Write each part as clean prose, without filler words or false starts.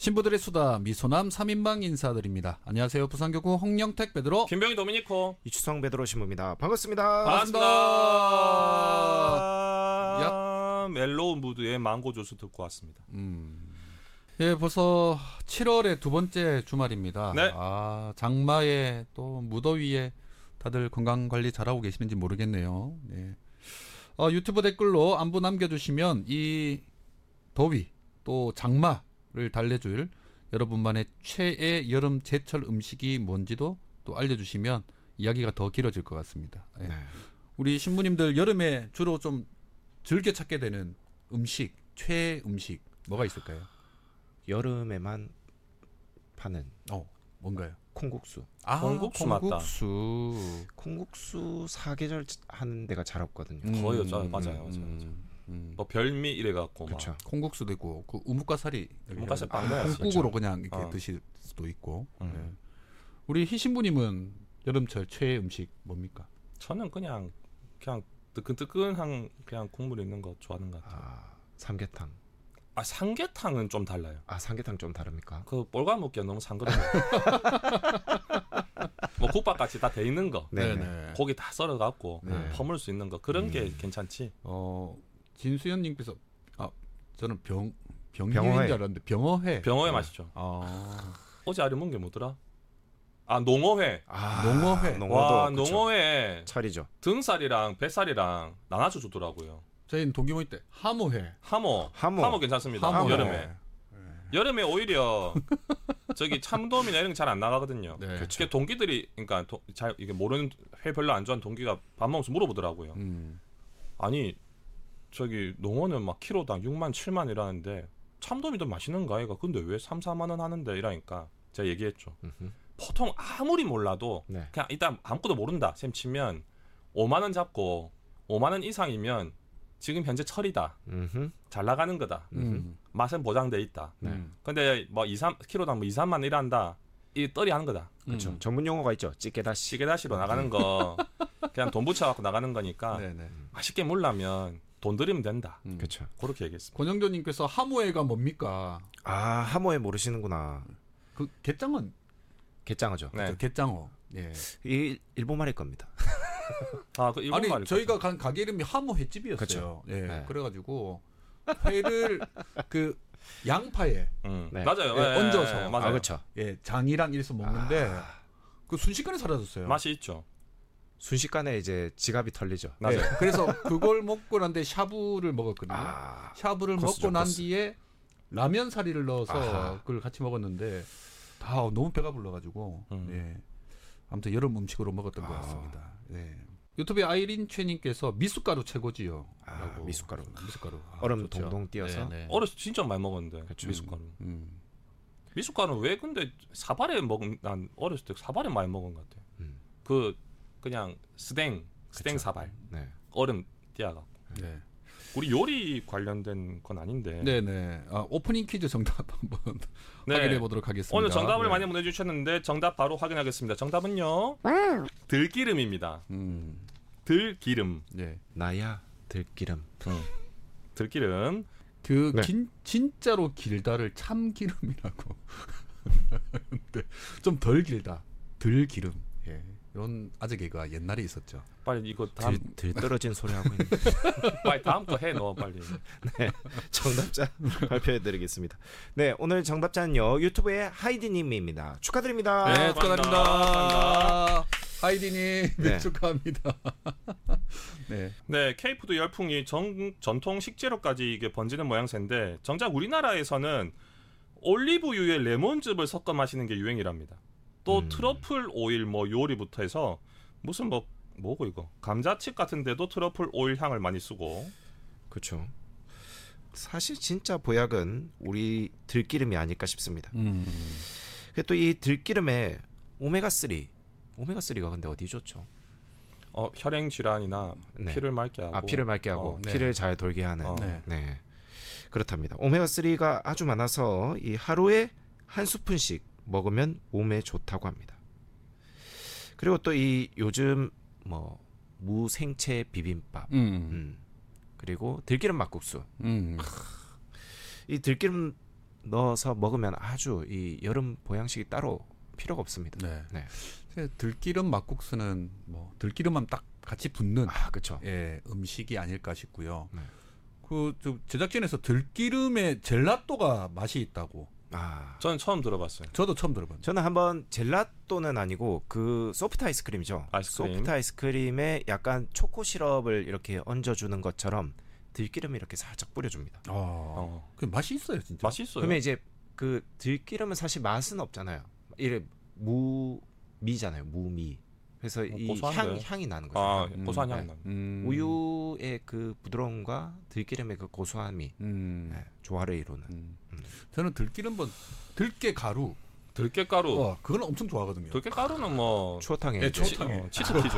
신부들의 수다 미소남 3인방 인사드립니다. 안녕하세요. 부산교구 홍영택 베드로 김병희 도미니코 이추성 베드로 신부입니다. 반갑습니다. 반갑습니다. 멜로우 무드의 망고 주스 듣고 왔습니다. 예, 벌써 7월의 두 번째 주말입니다. 네. 장마에 또 무더위에 다들 건강 관리 잘하고 계시는지 모르겠네요. 네. 유튜브 댓글로 안부 남겨주시면 이 더위 또 장마를 달래줄 여러분만의 최애 여름 제철 음식이 뭔지도 또 알려주시면 이야기가 더 길어질 것 같습니다. 예. 네. 우리 신부님들 여름에 주로 좀 즐겨 찾게 되는 음식, 최애 음식 뭐가 있을까요? 여름에만 파는 뭔가요? 콩국수. 콩국수 맞다. 콩국수 사계절 하는 데가 잘 없거든요. 거의 맞아요. 뭐 별미 이래갖고 그렇죠. 콩국수도 있고 그 우뭇가사리 우뭇가사리 빵 넣어야지. 콩국으로 그냥 이렇게 드실 수도 있고. 네. 우리 희신부님은 여름철 최애 음식 뭡니까? 저는 그냥 뜨끈뜨끈한 그냥 국물 있는 거 좋아하는 것 같아요. 삼계탕. 삼계탕은 좀 달라요. 삼계탕 좀 다릅니까? 그 볼가 먹기가 너무 상그러워요. 뭐 국밥같이 다 돼 있는 거. 네네. 고기 다 썰어갖고 네. 퍼물 수 있는 거 그런 게 괜찮지. 진수현님께서 저는 병희인 병어회. 줄 알았는데 병어회. 병어회 맛있죠. 어제 아래 먹은 게 뭐더라? 농어회. 농어회. 와, 그쵸. 농어회 철이죠. 등살이랑 뱃살이랑 나눠서 주더라고요. 저희는 동기모임 때 하모회. 하모 괜찮습니다. 하모회. 여름에 오히려 저기 참돔이나 이런 게 잘 안 나가거든요. 네. 그게 동기들이 그러니까 잘 이게 모르는 회 별로 안 좋아하는 동기가 밥 먹으면서 물어보더라고요. 아니 저기 농어는 막 키로당 6만 7만 이라는데 참돔이 더 맛있는가 얘가 근데 왜 3, 4만 원 하는데 이러니까 제가 얘기했죠. 보통 아무리 몰라도 네. 그냥 일단 아무것도 모른다 셈 치면 5만 원 잡고 5만 원 이상이면 지금 현재 철이다. 잘 나가는 거다. 맛은 보장돼 있다. 근데 뭐 3kg당 뭐 2, 3만 이란다. 이 떨이 하는 거다. 그렇죠. 전문 용어가 있죠. 찌개다시. 시계다시로 나가는 거 그냥 돈 붙여갖고 나가는 거니까 네네. 맛있게 물라면 돈 들이면 된다. 그렇죠. 그렇게 얘기했습니다. 권영조님께서 하모회가 뭡니까? 하모에 모르시는구나. 그 게장은 게장어죠. 네. 게장어. 예. 이 일본 말일 겁니다. 그 일본 아니 말일 저희가 것 간 가게 이름이 하모 횟집이었어요. 그쵸. 예. 네. 그래가지고 회를 그 양파에 네. 맞아요. 예, 얹어서. 맞아요. 그렇죠. 예 장이랑 이래서 먹는데 그 순식간에 사라졌어요. 맛이 있죠. 순식간에 이제 지갑이 털리죠. 맞아요. 예, 그래서 그걸 먹고 난 뒤에 샤브를 먹었거든요. 샤브를 코스죠, 먹고 난 코스. 뒤에 라면 사리를 넣어서 그걸 같이 먹었는데 다 너무 배가 불러가지고 예. 아무튼 여름 음식으로 먹었던 것 같습니다. 예. 유튜브에 아이린 최님께서 미숫가루 최고지요. 라고. 미숫가루. 좋죠. 얼음 동동 띄어서. 네, 네. 어렸을 때 진짜 많이 먹었는데 그쵸. 미숫가루. 음. 미숫가루는 왜 근데 난 어렸을 때 사발에 많이 먹은 것 같아요. 그냥 스댕 사발 네. 얼음 띄어갖고. 네. 우리 요리 관련된 건 아닌데. 네네. 오프닝 퀴즈 정답 한번 네. 확인해 보도록 하겠습니다. 오늘 정답을 네. 많이 보내주셨는데 정답 바로 확인하겠습니다. 정답은요. 들기름입니다. 들기름. 네. 나야 들기름. 들기름. 그 네. 진짜로 길다를 참기름이라고. 근데 좀 덜 길다. 들기름. 예. 이런 아재 개그가 옛날에 있었죠. 빨리 이거 다음 들떨어진 소리 하고 있는. 빨리 다음 거 해 너 빨리. 네, 정답자 발표해드리겠습니다. 네, 오늘 정답자는요 유튜브의 하이디님입니다. 축하드립니다. 네, 축하드립니다. 감사합니다. 하이디님 네. 축하합니다. 네. 네, 케이푸드 열풍이 전통 식재료까지 이게 번지는 모양새인데 정작 우리나라에서는 올리브유에 레몬즙을 섞어 마시는 게 유행이랍니다. 또 트러플 오일 뭐 요리부터 해서 무슨 뭐고 이거 감자칩 같은데도 트러플 오일 향을 많이 쓰고. 그렇죠. 사실 진짜 보약은 우리 들기름이 아닐까 싶습니다. 또 이 들기름에 오메가3가 근데 어디 좋죠? 혈행 질환이나 네. 피를 맑게 하고. 피를 맑게 하고 네. 피를 잘 돌게 하는. 네. 네. 그렇답니다. 오메가3가 아주 많아서 이 하루에 한 스푼씩 먹으면 몸에 좋다고 합니다. 그리고 또 이 요즘 뭐 무생채 비빔밥, 그리고 들기름 막국수. 이 들기름 넣어서 먹으면 아주 이 여름 보양식이 따로 필요가 없습니다. 네. 네. 들기름 막국수는 뭐 들기름만 딱 같이 붙는 그렇죠. 예, 음식이 아닐까 싶고요. 네. 그 제작진에서 들기름에 젤라또가 맛이 있다고. 저는 처음 들어봤어요. 저도 처음 들어봤는데. 저는 한번 젤라또는 아니고 그 소프트 아이스크림이죠. 아이스크림. 소프트 아이스크림에 약간 초코 시럽을 이렇게 얹어주는 것처럼 들기름을 이렇게 살짝 뿌려줍니다. 그 맛이 있어요, 진짜. 맛이 있어요. 그러면 이제 그 들기름은 사실 맛은 없잖아요. 이래 무미잖아요. 무미. 그래서 이 고소한데? 향이 나는 거죠. 고소한 네. 향 나. 우유의 그 부드러움과 들기름의 그 고소함이 네, 조화를 이루는. 저는 들깨 가루. 들깨가루. 그건 엄청 좋아하거든요. 들깨가루는 뭐 추어탕에 네, 이제 추어탕에. 치트키죠.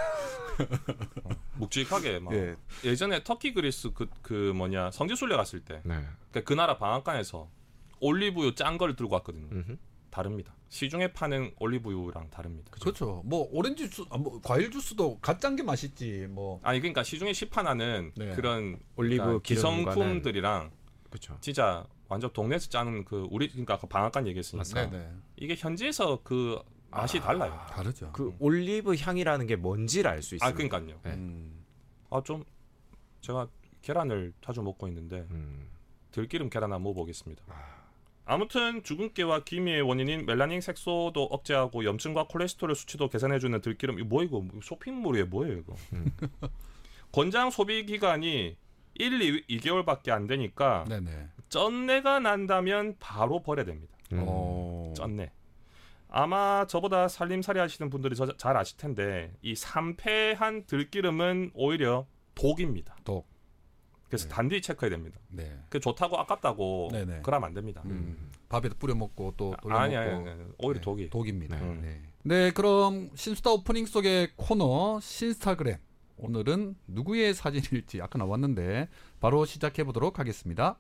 묵직하게 막. 예. 예전에 터키 그리스 그 뭐냐 성지순례 갔을 때 네. 그 나라 방앗간에서 올리브유 짠 걸 들고 왔거든요. 음흠. 다릅니다. 시중에 파는 올리브유랑 다릅니다. 그렇죠. 뭐 오렌지 주스, 뭐 과일 주스도 갓짠 게 맛있지. 뭐 아니 그러니까 시중에 시판하는 네. 그런 올리브 그러니까 기름과는 기성품들이랑 그렇죠. 진짜 완전 동네에서 짜는 그 우리 그러니까 아까 방앗간 얘기했으니까 네네. 이게 현지에서 그 맛이 달라요. 다르죠. 그 올리브 향이라는 게 뭔지를 알 수 있습니다. 그러니까요. 네. 좀 제가 계란을 자주 먹고 있는데 들기름 계란 한번 먹어보겠습니다. 아무튼 주근깨와 기미의 원인인 멜라닌 색소도 억제하고 염증과 콜레스테롤 수치도 개선해주는 들기름. 이거 뭐 이거 쇼핑몰이에요 뭐예요 이거. 권장 소비 기간이 2개월밖에 안 되니까 네네. 쩐내가 난다면 바로 버려야 됩니다. 쩐내. 아마 저보다 살림살이 하시는 분들이 잘 아실 텐데 이 산패한 들기름은 오히려 독입니다. 독. 그래서 네. 단디 체크해야 됩니다. 네. 그 좋다고 아깝다고 네네. 그러면 안 됩니다. 밥에다 뿌려 먹고 또 돌려 아니 먹고. 오히려 네, 독이. 독입니다. 네. 네. 네, 그럼 신수다 오프닝 속의 코너 신스타그램. 오늘은 누구의 사진일지 아까 나왔는데 바로 시작해 보도록 하겠습니다.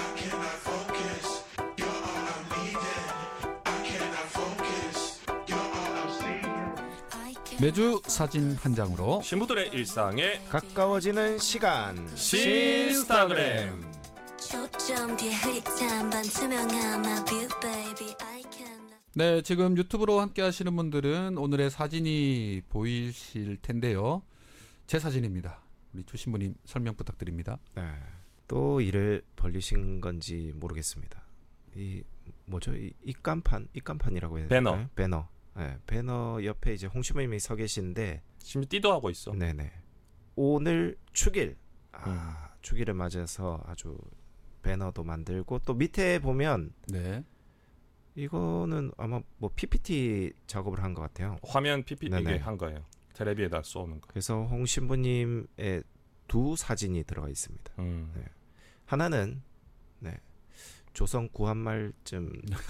매주 사진 한 장으로 신부들의 일상에 가까워지는 시간. 신스타그램. 초점 뒤에 흐릿한 반투명한 my view baby I can 네, 지금 유튜브로 함께 하시는 분들은 오늘의 사진이 보이실 텐데요. 제 사진입니다. 우리 주신부님 설명 부탁드립니다. 네. 또 일을 벌리신 건지 모르겠습니다. 이 뭐죠? 이 입간판이라고 해야 배너. 되나요? 배너. 네, 배너 옆에 이제 홍시부님이 서 계신데, 지금 띠도 하고 있어. 네네. 오늘 축일, 축일을 맞아서 아주 배너도 만들고 또 밑에 보면 네. 이거는 아마 뭐 PPT 작업을 한 것 같아요. 화면 PPT 네네. 이게 한 거예요. 텔레비에다 쏘는 거. 그래서 홍 신부님의 두 사진이 들어가 있습니다. 네. 하나는 네, 조선 구한말쯤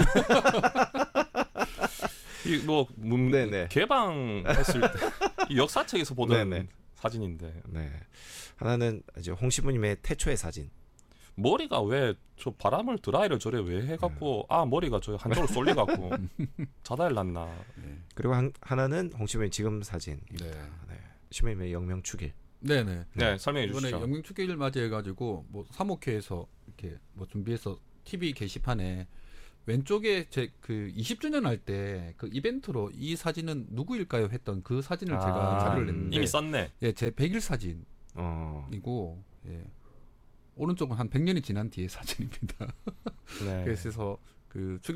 이뭐 네네. 개방했을 때 이 역사책에서 보던 네네. 사진인데 네. 하나는 이제 홍 신부님의 태초의 사진. 머리가 왜 저 바람을 드라이를 저래 왜 해갖고 머리가 저 한쪽으로 쏠려갖고 자다일 났나. 그리고 하나는 홍 신부님 지금 사진. 네. 네. 신부님의 영명축일. 네네. 네, 설명해 이번에 주시죠. 영명축일을 맞이해가지고 뭐 사목회에서 이렇게 뭐 준비해서 TV 게시판에 왼쪽에 제 그 20주년 할 때 그 이벤트로 이 사진은 누구일까요 했던 그 사진을 제가 자료를 냈는데 이미 썼네. 예, 제 100일 사진이고 예. 오른쪽은 한 100년이 지난 뒤의 사진입니다. 네. 그래서 그